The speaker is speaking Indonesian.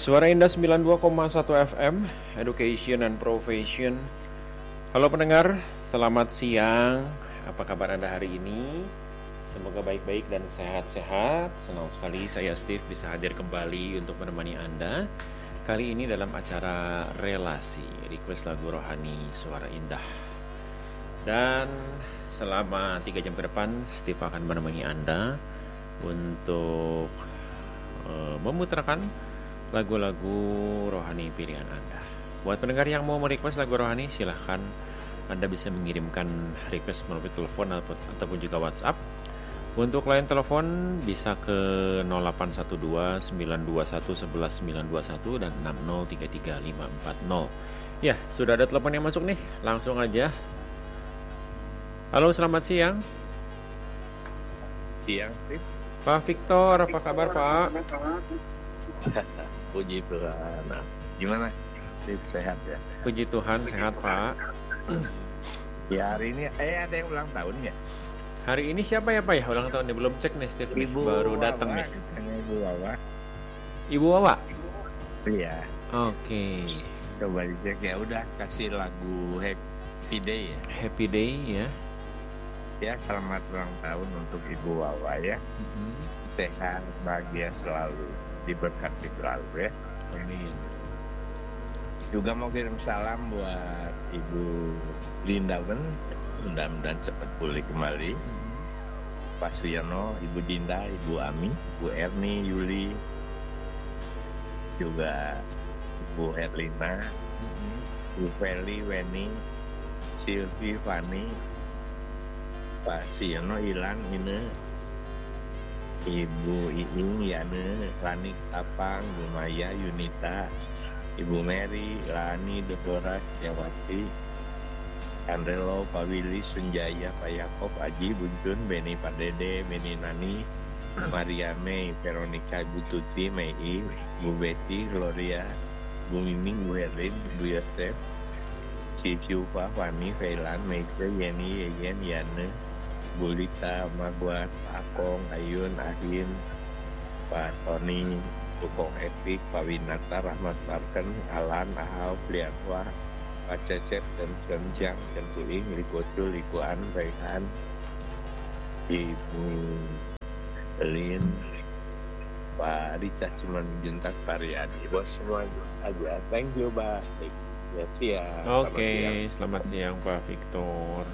Suara Indah 92,1 FM, Education and Profession. Halo pendengar, selamat siang. Apa kabar Anda hari ini? Semoga baik-baik dan sehat-sehat. Senang sekali saya Steve bisa hadir kembali untuk menemani Anda. Kali ini dalam acara relasi, request lagu rohani Suara Indah. Dan selama 3 jam ke depan, Steve akan menemani Anda untuk memutarkan lagu-lagu rohani pilihan Anda. Buat pendengar yang mau merequest lagu rohani, silahkan Anda bisa mengirimkan request melalui telepon ataupun juga WhatsApp. Untuk line telepon bisa ke 0812 921 11 921 dan 6033540. Ya, sudah ada telepon yang masuk nih. Langsung aja. Halo, selamat siang. Siang, Chris. Pak Victor, apa kabar Pak? Puji Tuhan. Nah, gimana? Sehat ya? Puji Tuhan, sehat Pak. Ya, hari ini ada yang ulang tahun ya? Hari ini siapa ya Pak ya ulang tahun? Belum cek nih Steve, Ibu baru datang Wawa, nih. Ibu Wawa. Ibu Wawa? Iya. Oke. Coba dicek ya. Udah kasih lagu Happy Day ya. Happy Day ya. Ya, selamat ulang tahun untuk Ibu Wawa ya. Sehat, bahagia selalu, diberkati selalu ya. Amin. Juga mau kirim salam buat Ibu Linda Ben, mudah-mudahan cepat pulih kembali. Pak Suyono, Ibu Dinda, Ibu Ami, Ibu Erni, Yuli, juga Ibu Herlina, Ibu Feli, Weni, Silvi, Fani, Pak Suyono, Ilan, Ine, Ibu Iing, Yane, Rani Tapang, Bu Maya, Yunita, Ibu Mary, Lani, Dodora, Jawati, Andrelo, Pak Willy, Sunjaya, Pak Yakob, Aji, Buncun, Beni, Pak Dede, Beni Nani, Maria May, Veronica, Ibu Tuti, Mei, Bu Betty, Gloria, Bu Miming, Bu Herlin, Bu Yosef, Si Syufa, Fani, Feilan, Meike, Yeni, Yeyen, Yane, Bu Lita, Magwat, Pak Akong, Ayun, Ahin, Pak Tony, Tukong Epic, Pak Winata, Rahmat Marken, Alan, Ahau, Liatwa, Pak Cecep, dan Senjang, dan Suing, Likotul, Likuan, Raihan, Ibu Lin, Pak Richard, cuman jentak Pariadi, bos semua aja. Thank you, Pak. Ya, siang. Oke, selamat siang Pak Victor.